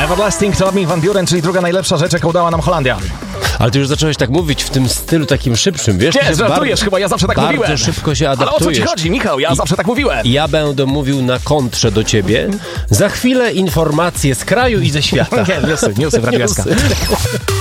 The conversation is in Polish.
Everlasting to Armin van Buuren, czyli druga najlepsza rzecz, jaką dała nam Holandia. Ale ty już zacząłeś tak mówić w tym stylu takim szybszym, wiesz? Nie, żartujesz chyba, ja zawsze tak mówiłem. Bardzo szybko się adaptujesz. Ale o co ci chodzi, Michał? Ja zawsze tak mówiłem. Ja będę mówił na kontrze do ciebie. Za chwilę informacje z kraju i ze świata. Newsy w Radiu SK.